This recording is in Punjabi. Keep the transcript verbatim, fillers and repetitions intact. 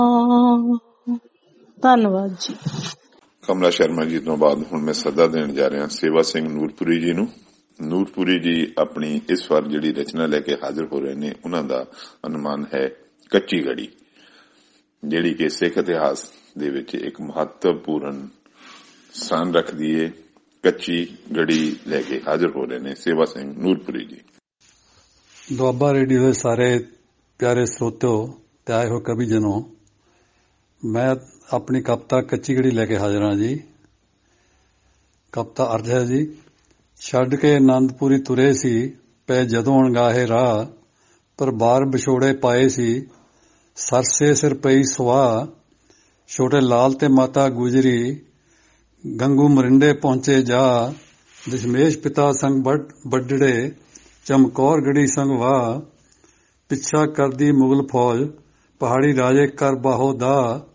ਧੰਨਵਾਦ ਜੀ। ਕਮਲਾ ਸ਼ਰਮਾ ਜੀ ਤੋਂ ਬਾਅਦ ਹੁਣ ਮੈਂ ਸੱਦਾ ਦੇਣ ਜਾ ਰਿਹਾ ਸੇਵਾ ਸਿੰਘ ਨੂਰਪੁਰੀ ਜੀ ਨੂੰ। ਨੂਰਪੁਰੀ ਜੀ ਆਪਣੀ ਇਸ ਵਾਰ ਜਿਹੜੀ ਰਚਨਾ ਲੈ ਕੇ ਹਾਜ਼ਰ ਹੋ ਰਹੇ ਨੇ, ਉਹਨਾਂ ਦਾ ਅਨੁਮਾਨ ਹੈ ਕੱਚੀ ਗੜੀ, ਜਿਹੜੀ ਕਿ ਸਿੱਖ ਇਤਿਹਾਸ ਦੇ ਵਿੱਚ ਇੱਕ ਮਹੱਤਵਪੂਰਨ ਸਥਾਨ ਰੱਖਦੀ ਹੈ। ਕੱਚੀ ਗੜੀ ਲੈ ਕੇ ਹਾਜ਼ਰ ਹੋ ਰਹੇ ਨੇ ਸੇਵਾ ਸਿੰਘ ਨੂਰਪੁਰੀ ਜੀ। ਦੁਆਬਾ ਰੇਡੀਓ ਦੇ ਸਾਰੇ ਪਿਆਰੇ ਸਰੋਤਿਓ ਤੇ ਆਏ ਹੋ ਕਵੀ ਜਨੋ, ਮੈਂ ਆਪਣੀ ਕਵਿਤਾ ਕੱਚੀ ਗੜੀ ਲੈ ਕੇ ਹਾਜ਼ਰ ਹਾਂ ਜੀ। ਕਵਿਤਾ ਅਰਜ਼ ਹੈ ਜੀ। ਛੱਡ ਕੇ ਆਨੰਦਪੁਰੀ ਤੁਰੇ ਸੀ, ਪੈ ਜਦੋਂ ਅਣਗਾਹੇ ਰਾਹ, ਪਰ ਬਾਰ ਵਿਛੋੜੇ ਪਾਏ ਸੀ, ਸਰਸੇ ਸਿਰ ਪਈ ਸੁਆਹ। ਛੋਟੇ ਲਾਲ ਤੇ ਮਾਤਾ ਗੁਜਰੀ, ਗੰਗੂ ਮਰਿੰਡੇ ਪਹੁੰਚੇ ਜਾ, ਦਸ਼ਮੇਸ਼ ਪਿਤਾ ਸੰਗ ਵੱਡੜੇ, ਚਮਕੌਰ ਗੜੀ ਸੰਗ ਵਾਹ। ਪਿੱਛਾ ਕਰਦੀ ਮੁਗਲ ਫੌਜ, ਪਹਾੜੀ ਰਾਜੇ ਕਰ ਬਾਹੋ ਦਾ,